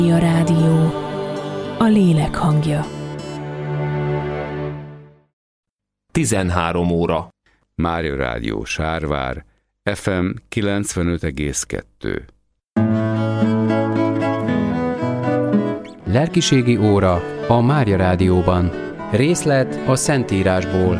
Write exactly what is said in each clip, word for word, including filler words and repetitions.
A rádió, a lélek hangja. tizenhárom óra. Mária Rádió Sárvár, ef em kilencvenöt egész kettő. Lelkiségi óra a Mária Rádióban. Részlet a Szentírásból.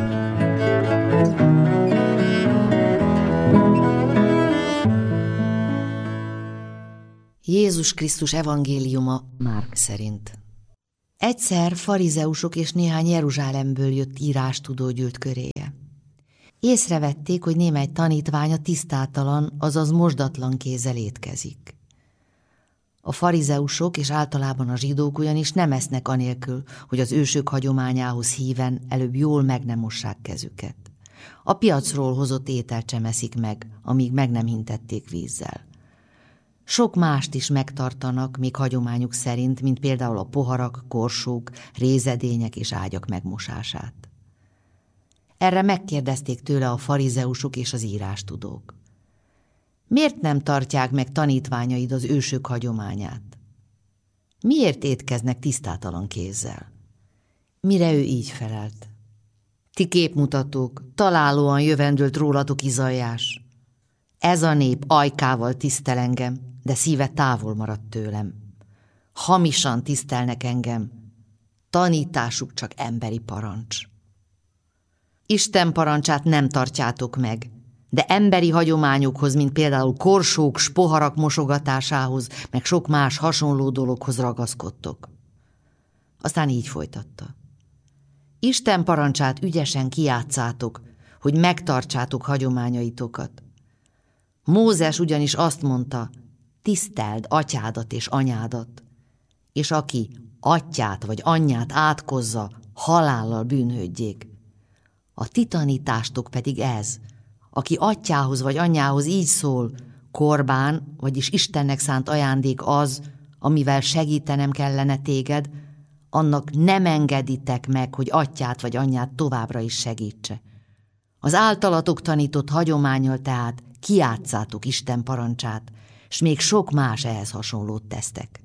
Jézus Krisztus evangéliuma Márk szerint. Egyszer farizeusok és néhány Jeruzsálemből jött írástudó gyűlt köréje. Észrevették, hogy némely tanítványa tisztátalan, azaz mosdatlan kézzel étkezik. A farizeusok és általában a zsidók ugyanis nem esznek anélkül, hogy az ősök hagyományához híven előbb jól meg nem mossák kezüket. A piacról hozott ételt sem eszik meg, amíg meg nem hintették vízzel. Sok mást is megtartanak, még hagyományuk szerint, mint például a poharak, korsók, rézedények és ágyak megmosását. Erre megkérdezték tőle a farizeusok és az írástudók. Miért nem tartják meg tanítványaid az ősök hagyományát? Miért étkeznek tisztátalan kézzel? Mire ő így felelt. Ti képmutatók, találóan jövendőlt rólatok izajás. Ez a nép ajkával tisztel engem, de szíve távol maradt tőlem. Hamisan tisztelnek engem, tanításuk csak emberi parancs. Isten parancsát nem tartjátok meg, de emberi hagyományokhoz, mint például korsók, s poharak mosogatásához, meg sok más hasonló dologhoz ragaszkodtok. Aztán így folytatta. Isten parancsát ügyesen kijátszátok, hogy megtartsátok hagyományaitokat. Mózes ugyanis azt mondta, tiszteld atyádat és anyádat, és aki atyát vagy anyját átkozza, halállal bűnhődjék. A ti tanítástok pedig ez, aki atyához vagy anyjához így szól, korbán, vagyis Istennek szánt ajándék az, amivel segítenem kellene téged, annak nem engeditek meg, hogy atyát vagy anyját továbbra is segítse. Az általatok tanított hagyománnyal tehát kijátszátok Isten parancsát, s még sok más ehhez hasonlót tesztek.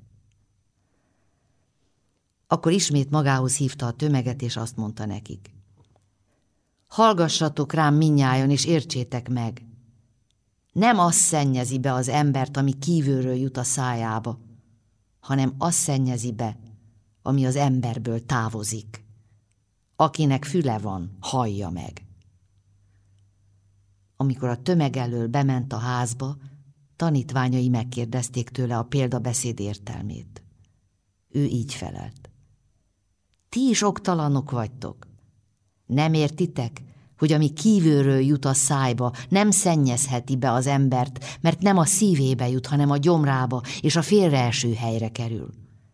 Akkor ismét magához hívta a tömeget, és azt mondta nekik. Hallgassatok rám mindnyájan, és értsétek meg. Nem az szennyezi be az embert, ami kívülről jut a szájába, hanem az szennyezi be, ami az emberből távozik. Akinek füle van, hallja meg. Amikor a tömeg elől bement a házba, tanítványai megkérdezték tőle a példabeszéd értelmét. Ő így felelt. Ti is oktalanok vagytok. Nem értitek, hogy ami kívülről jut a szájba, nem szennyezheti be az embert, mert nem a szívébe jut, hanem a gyomrába, és a félreeső helyre kerül.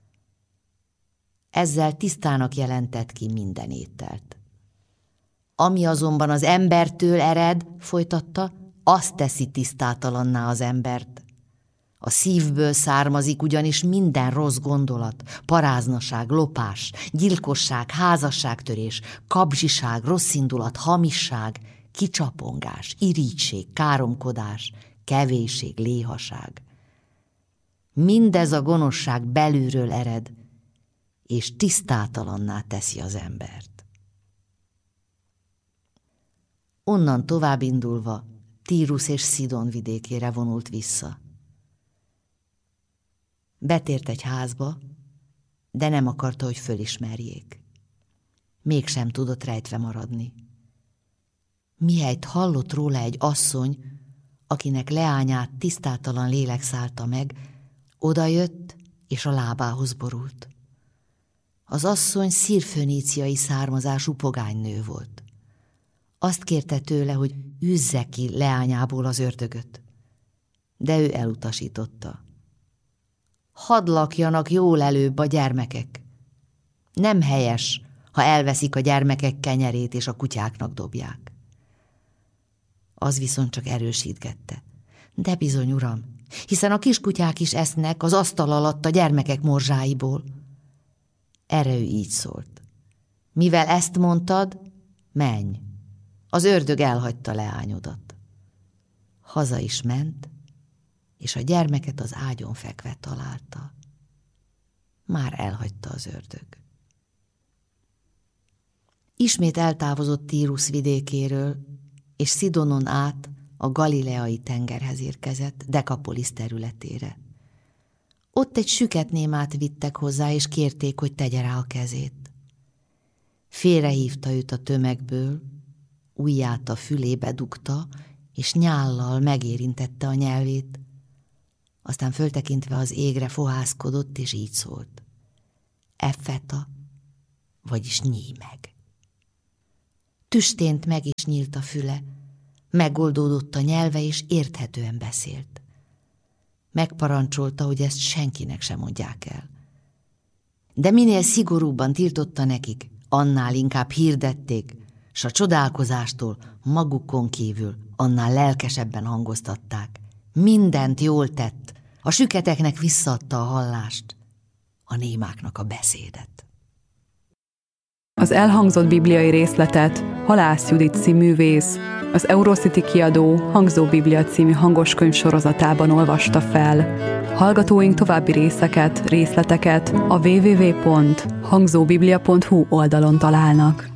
Ezzel tisztának jelentett ki minden ételt. Ami azonban az embertől ered, folytatta, azt teszi tisztátalanná az embert. A szívből származik ugyanis minden rossz gondolat, paráznaság, lopás, gyilkosság, házasságtörés, kabzsiság, rosszindulat, hamisság, kicsapongás, irigység, káromkodás, kevésség, léhaság. Mindez a gonoszság belülről ered, és tisztátalanná teszi az embert. Onnan tovább indulva Tírus és Szidon vidékére vonult vissza. Betért egy házba, de nem akarta, hogy fölismerjék. Mégsem tudott rejtve maradni. Mihelyt hallott róla egy asszony, akinek leányát tisztátalan lélek szállta meg, odajött és a lábához borult. Az asszony szírföníciai származású pogánynő volt. Azt kérte tőle, hogy üzze ki leányából az ördögöt, de ő elutasította. Hadd lakjanak jól előbb a gyermekek. Nem helyes, ha elveszik a gyermekek kenyerét és a kutyáknak dobják. Az viszont csak erősítgette. De bizony, uram, hiszen a kiskutyák is esznek az asztal alatt a gyermekek morzsáiból. Erre ő így szólt. Mivel ezt mondtad, menj, az ördög elhagyta leányodat. Haza is ment, és a gyermeket az ágyon fekve találta. már elhagyta az ördög. Ismét eltávozott Tírus vidékéről, és Szidonon át a galileai tengerhez érkezett, Dekapolisz területére. Ott egy süket némát vittek hozzá, és kérték, hogy tegye rá a kezét. Félrehívta őt a tömegből, ujját a fülébe dugta, és nyállal megérintette a nyelvét, aztán föltekintve az égre fohászkodott, és így szólt: Effeta, vagyis nyíj meg. Tüstént meg is nyílt a füle, megoldódott a nyelve, és érthetően beszélt. Megparancsolta, hogy ezt senkinek sem mondják el. De minél szigorúbban tiltotta nekik, annál inkább hirdették, s a csodálkozástól magukon kívül annál lelkesebben hangoztatták. Mindent jól tett, a süketeknek visszaadta a hallást, a némáknak a beszédet. Az elhangzott bibliai részletet Halász Judit cíművész, az Eurocity kiadó Hangzó Biblia című hangoskönyv sorozatában olvasta fel. Hallgatóink további részeket, részleteket a double-u double-u double-u pont hangzóbiblia pont hu oldalon találnak.